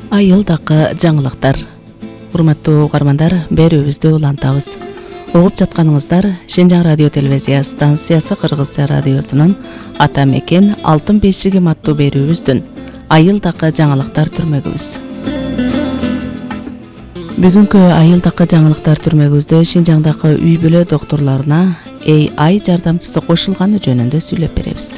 Айылдакы жаңылыктар. Урматтуу угармандар, берүүбүздү улантабыз. Угуп жатканыңыздар Шинжаң радио телевизия станциясы Кыргызча радиосунун Ата мекен алтын бешигим аттуу берүүбүздүн Айылдакы жаңылыктар түрмөгүбүз. Бүгүнкү Айылдакы жаңылыктар түрмөгүбүздө Шинжаңдагы үй бүлө докторлоруна AI жардамчысы кошулганы жөнүндө сүйлөп беребиз.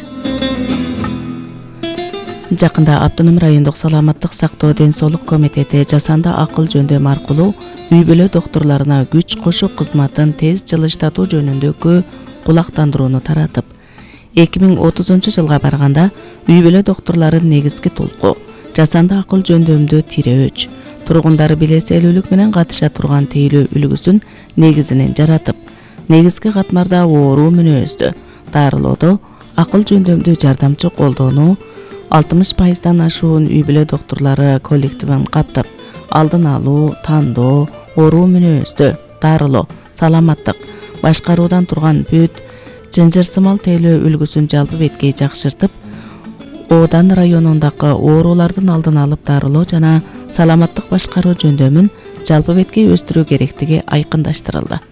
Жакында Автоном райондук саламаттык сактоо ден соолук комитети жасанды акыл жөндөм аркылуу үй бүлө докторлоруна күч кошуу кызматын тез жылыштатуу жөнүндөгү кулактандырууну таратып, 2030 барганда үй бүлө докторлорунун негизги толку жасанды акыл жөндөмдү тирөөч, тургундар билеселүүлүк менен катыша турган тейлөө үлгүсүн негизинен жаратып, негизги катмарда оору мүнөздө, дарылоодо акыл жөндөмдү жардамчы колдоону 60% ашуун үй бүлө докторлору коллективин каптап, алдын алуу, тандоо, оору мүнөздө, дарылоо, саламаттык, башкаруудан турган бүт, жынжырсымал тейлөө үлгүсүн жалпы беткей жакшыртып, Одан районундагы оорулардын алдын алып дарылоо жана саламаттык башкаруу жөндөмүн жалпы беткей өстүрүү керектиги айкындаштырылды.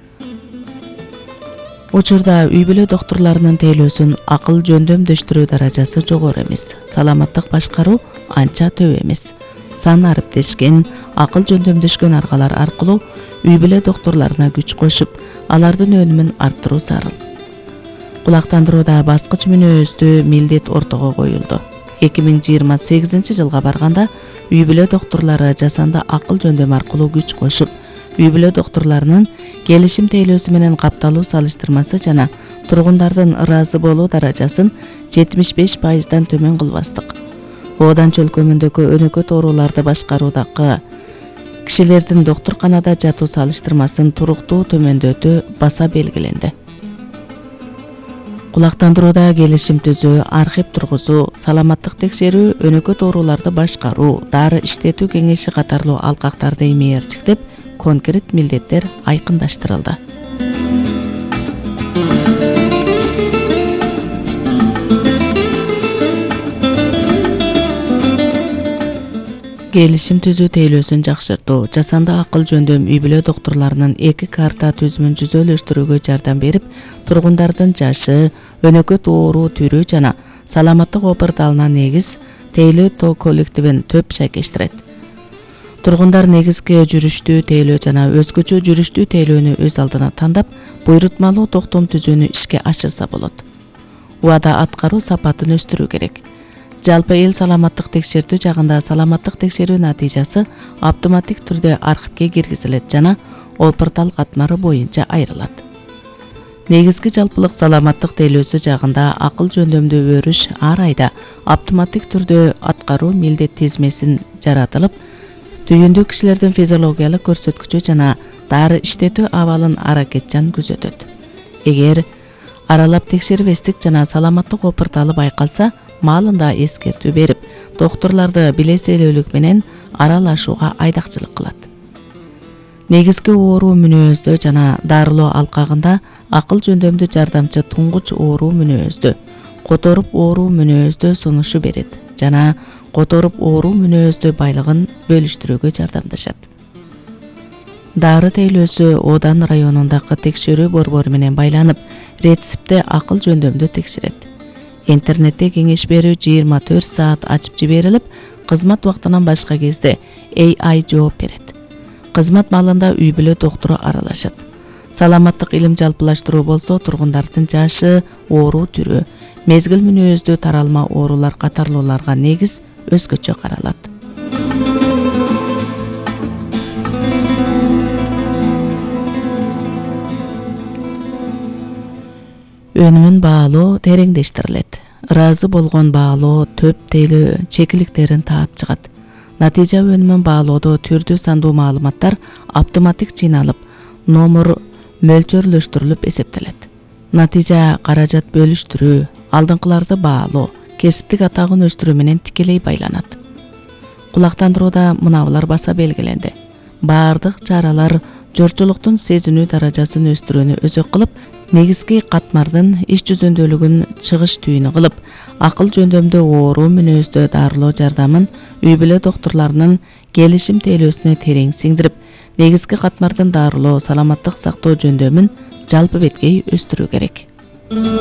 Учурда үй бүлө докторлорунун тейлөөсүн акыл жөндөмдөштүрүү даражасы жогору эмес, саламаттык башкаруу анча төп эмес. Сан ариптешкен, акыл жөндөмдөшкөн аргалар аркылуу үй бүлө докторлоруна күч кошуп, алардын өнүмүн арттыруу зарыл. Кулактандырууда баскыч мүнөздүү милдет ортого коюлду. 2028 барганда үй бүлө докторлору жасанды акыл жөндөм аркылуу күч кошуп, үй бүлө докторлорунун келишим тейлөөсү менен капталуу салыштырмасы жана тургундардын ыраазы болуу даражасын 75%дан төмөн кылбастык. Одан чөлкөмүндөгү өнөкөт ооруларды башкаруудагы кишилердин доктурканада жатуу салыштырмасын туруктуу төмөндөтүү баса белгиленди. Кулактандырууда келишим түзүү, архив тургузуу, саламаттык текшерүү, өнөкөт ооруларды башкаруу, дары иштетүү кеңеши катарлуу алкактарды мээрчиктеп, конкрет милдеттер айкындаштырылды. Келишим түзүү тейлөөсүн жакшыртуу, жасанды акыл жөндөм үй бүлө докторлорунун 2 карта түзүмүн жүзөлөштүрүүгө жардам берип, тургундардын жашы, өнөкөт оору түрү жана саламаттык опырталына негиз тейлөө тоо коллективин төп шайкештирет. Тургундар негизги жүрүштүү тейлөө жана өзгөчө жүрүштүү тейлөөнү өз алдына тандап, буйрутмалуу токтом түзүүнү ишке ашырса болот. Убада аткаруу сапатын өстүрүү керек. Жалпы эл саламаттык текшертүү жагында саламаттык текшерүү натыйжасы автоматтик түрдө архивге киргизилет жана опыртал катмары боюнча айрылат. Негизги жалпылык саламаттык тейлөөсү жагында акыл жөндөмдүү өрүш ар айда автоматтик түрдө аткаруу милдет тизмесин жаратылып, түйүндүү кишилердин физиологиялык көрсөткүчү жана дары иштетүү абалын аракетчан күзөтөт. Эгер аралап текшербестик жана саламаттык опырталы байкалса, маалында эскертүү берип, докторлорду билеселүүлүк менен аралашууга айдакчылык кылат. Негизги оору мүнөздө жана дарылоо алкагында акыл жөндөмдүү жардамчы туңгуч оору мүнөздө, которуп оору мүнөздө сунушу берет жана которуп оору мүнөздө байлыгын бөлүштүрүүгө жардамдашат. Дары тейлөөсү Одан районундагы текшерүү борбору менен байланып, рецептте акыл жөндөмдү текшерет. Интернетте кеңеш берүү 24 саат ачып жиберилип, кызмат убактынан башка кезде AI жооп берет. Кызмат маалында үй бүлө доктору аралашат. Саламаттык илим жалпылаштыруу болсо, тургундардын жашы, оору түрү, мезгил мүнөздүү таралма оорулар катарлууларга негиз өзгөчө каралат. Өнүмүн баалоо тереңдештирилет. Ыраазы болгон баалоо төп тейлөө чекиликтерин таап чыгат. Натыйжа өнүмүн баалоодо түрдүү сандуу маалыматтар автоматтик жыйналып, номер мөлчөрлөштүрүлүп эсептелет. Натыйжа каражат бөлүштүрүү, алдыңкыларды баалоо, кесиптик атагын өстүрүү менен тикелей байланат. Кулактандырууда мынабулар баса белгиленди. Баардык чаралар жорчулуктун сезинүү даражасын өстүрүүнү өзөк кылып, негизги катмардын иш жүзүндөлүгүн чыгыш түйүнү кылып, акыл жөндөмдө оору мүнөздө дарылоо жардамын үй бүлө доктурларынын келишим тейлөөсүнө терең сиңдирип, негизги катмардын дарылоо, саламаттык сактоо жөндөмүн жалпы беткей өстүрүү керек.